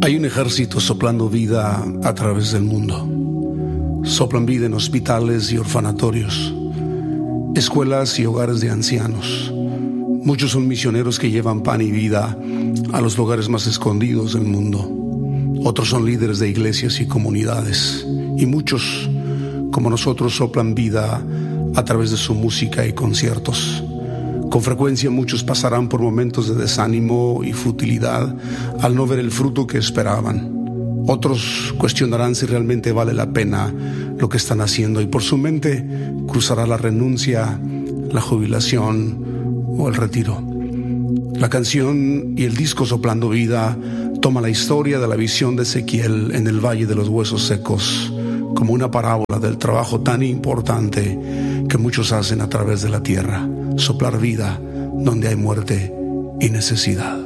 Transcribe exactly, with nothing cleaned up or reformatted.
Hay un ejército soplando vida a través del mundo. Soplan vida en hospitales y orfanatorios, escuelas y hogares de ancianos. Muchos son misioneros que llevan pan y vida a los lugares más escondidos del mundo. Otros son líderes de iglesias y comunidades. Y muchos, como nosotros, soplan vida a través de su música y conciertos. Con frecuencia muchos pasarán por momentos de desánimo y futilidad al no ver el fruto que esperaban. Otros cuestionarán si realmente vale la pena lo que están haciendo y por su mente cruzará la renuncia, la jubilación o el retiro. La canción y el disco Soplando Vida toma la historia de la visión de Ezequiel en el Valle de los Huesos Secos como una parábola del trabajo tan importante que muchos hacen a través de la tierra. Soplar vida donde hay muerte y necesidad.